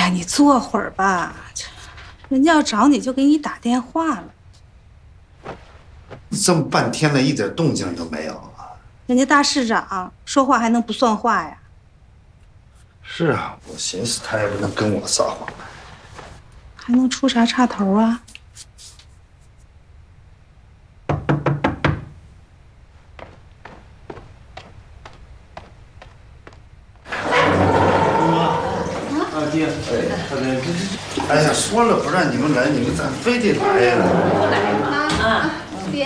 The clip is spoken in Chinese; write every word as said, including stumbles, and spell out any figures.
哎，你坐会儿吧，人家要找你就给你打电话了。 这么半天了，一点动静都没有啊！ 人家大市长说话还能不算话呀？ 是啊，我寻思他也不能跟我撒谎， 还能出啥岔头啊？ 啊爹，哎，他这，哎呀，说了不让你们来，你们咋非得来呀？ 不来嘛啊！